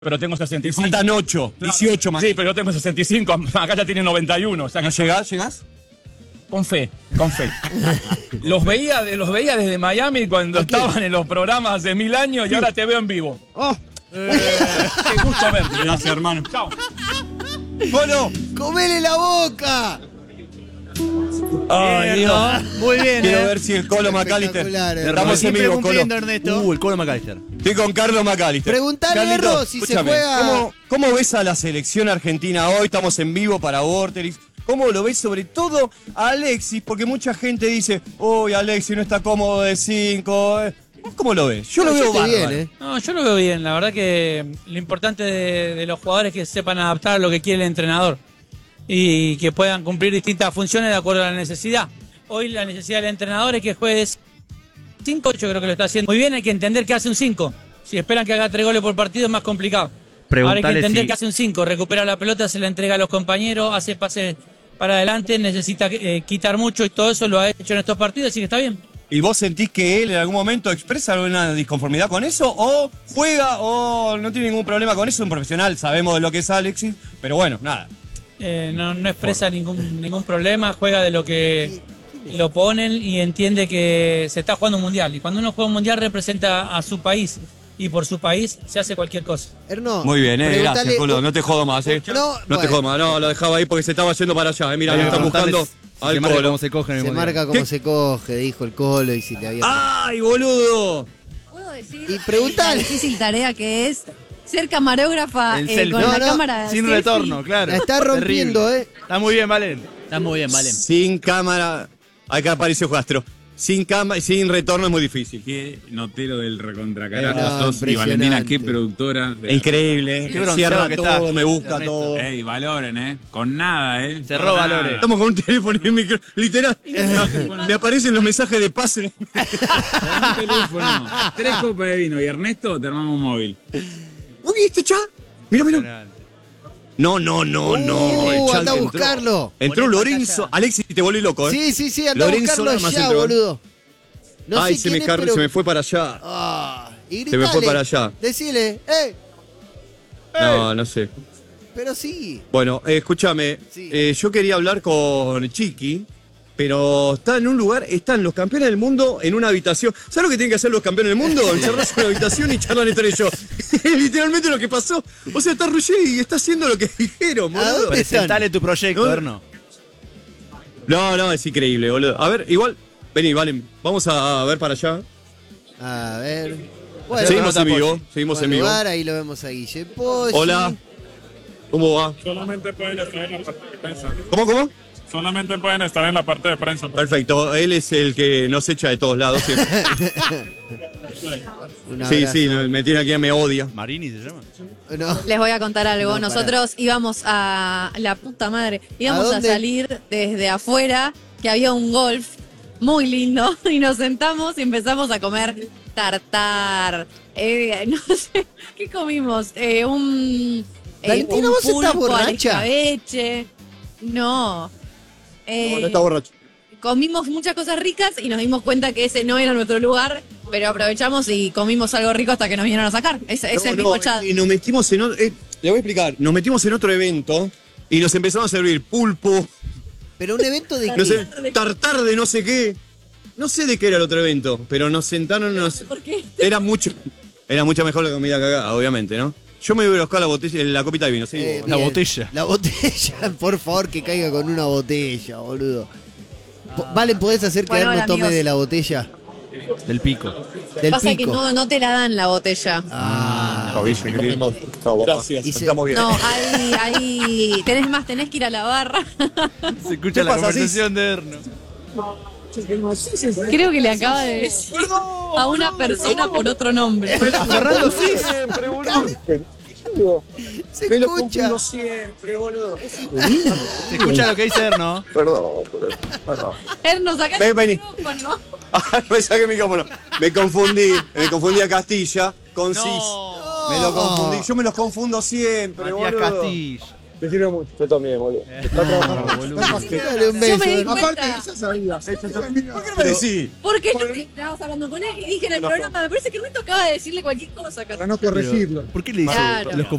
pero tengo 65. Faltan 8, 18 más. Sí, pero yo tengo 65, acá ya tiene 91. O sea, ¿No llegás? con fe, con fe. Los veía desde Miami cuando estaban en los programas de 1000 años y ahora te veo en vivo. Oh. Qué gusto verte. Gracias, hermano. Chao. Bueno. ¡Comele la boca! Ay, Dios. Muy bien, Quiero ver si el Colo McAllister. Estamos en Siempre vivo, Colo. cumpliendo, Ernesto. El Colo McAllister. Estoy con Carlos McAllister. Preguntale, Carlito, Erro, si se juega. ¿Cómo ves a la selección argentina hoy? Estamos en vivo para Vorterix. ¿Cómo lo ves sobre todo a Alexis? Porque mucha gente dice, uy, Alexis no está cómodo de 5. ¿Cómo lo ves? Yo lo veo bárbaro. Bien, No, yo lo veo bien. La verdad que lo importante de los jugadores es que sepan adaptar a lo que quiere el entrenador y que puedan cumplir distintas funciones de acuerdo a la necesidad. Hoy la necesidad del entrenador es que juegue 5, yo creo que lo está haciendo muy bien. Hay que entender que hace un 5. Si esperan que haga 3 goles por partido es más complicado. Ahora hay que entender que hace un 5, recupera la pelota, se la entrega a los compañeros, hace pases para adelante, necesita quitar mucho y todo eso lo ha hecho en estos partidos, así que está bien. ¿Y vos sentís que él en algún momento expresa alguna disconformidad con eso? ¿O juega o no tiene ningún problema con eso? Es un profesional, sabemos de lo que es Alexis, pero bueno, nada. No expresa ningún problema, juega de lo que lo ponen y entiende que se está jugando un mundial. Y cuando uno juega un mundial representa a su país. Y por su país se hace cualquier cosa. Erno, Muy bien, gracias, Colo. No te jodo más, No te jodo más. No, lo dejaba ahí porque se estaba yendo para allá. Mira, lo están buscando al marca Colo. cómo se coge en el Se mundial. marca como se coge, dijo el Colo, y si le había... ¡Ay, boludo! ¿Puedo decir Y preguntale. la difícil tarea que es ser camarógrafa El selfie. con No, la no, cámara Sin selfie? retorno, claro. La está rompiendo, Terrible. Está muy bien, Valen. Está muy bien, Valen. Sin cámara. Acá apareció Castro. Sin cámara y sin retorno es muy difícil. Qué notero del No, recontracarajo sos. Y Valentina, impresionante. qué productora. Increíble. Qué bronceado Cierra que todo, está, me busca Ernesto. todo. Ey, valoren, Con nada, Cerró Con valores. nada. Estamos con un teléfono y un micro. Literal. Me aparecen los mensajes de pase. Con un teléfono, 3 copas de vino y Ernesto te armamos un móvil. Uy, este chat. Mira. No. El chat anda a entró. buscarlo. Entró Lorenzo. Alexis, te volví loco, Sí, anda a Lorenzo buscarlo Lamas ya, entró. boludo. No Ay, sé se me, quién es, pero- se me fue para allá. Y Se me fue gritale, para allá. Decile, No sé. pero sí. Bueno, escúchame. Sí. Yo quería hablar con Chiqui, pero está en un lugar, están los campeones del mundo en una habitación. ¿Sabes lo que tienen que hacer los campeones del mundo? Encerrarse en una habitación y charlar entre ellos. Literalmente lo que pasó. O sea, está Ruggeri y está haciendo lo que dijeron, boludo. dónde Presentale tu proyecto, ¿No? Erno. No, es increíble, boludo. A ver, igual, vení, Valen, vamos a ver para allá. A ver. Bueno, Seguimos en Pollo. vivo, seguimos en vivo. lugar, ahí lo vemos a Guille Poggi. Hola. ¿Cómo va? Solamente pueden estar en la parte de prensa. ¿Cómo? Solamente pueden estar en la parte de prensa. Perfecto, él es el que nos echa de todos lados. siempre. Un Sí, abrazo. me tiene aquí, me odia. Marini se llama. No. Les voy a contar algo. No, Nosotros íbamos a la puta madre. Íbamos ¿A a dónde? salir desde afuera, que había un golf muy lindo, y nos sentamos y empezamos a comer tartar. No sé, ¿qué comimos? Valentina, un ¿vos estás pulpo al borracha? escabeche. No. No está borracho. Comimos muchas cosas ricas y nos dimos cuenta que ese no era nuestro lugar, pero aprovechamos y comimos algo rico hasta que nos vinieron a sacar. Es el mismo chat. Y nos metimos en otro, le voy a explicar, nos metimos en otro evento y nos empezaron a servir pulpo, Pero un evento de no qué? sé, tartar de no sé qué. No sé de qué era el otro evento, pero nos sentaron, ¿Por qué? era mucha mejor la comida que acá, obviamente, ¿no? Yo me voy a buscar la botella, la copita de vino, sí. La Bien. botella. La botella, por favor, que caiga con una botella, boludo. Vale, ¿podés hacer que Bueno, Erno hola, tome amigos. de la botella? Del pico. Del Pasa pico. que no te la dan la botella. Gracias, Y se- estamos bien. No, tenés que ir a la barra. Se escucha la pasa, conversación de Erno. Creo que le acaba de decir a una persona por otro nombre. Fernando, sí. Se Me lo escucha. confundo siempre, boludo. Se escucha lo que dice Erno. Perdón. Erno, sacá Ven, el vení. micrófono. Me saqué el micrófono. Me confundí a Castilla con Cis. Me lo confundí. Yo me los confundo siempre, Matías boludo. Castilla. Te sirve mucho. Yo también, boludo. Dale un Yo me beso. di Aparte, cuenta. esa sabía. ¿Por qué no me decís? Porque yo estábamos hablando con él y dije en el programa, me parece que Ernesto acaba de decirle cualquier cosa. Para no corregirlo. ¿Por qué le hizo Claro. los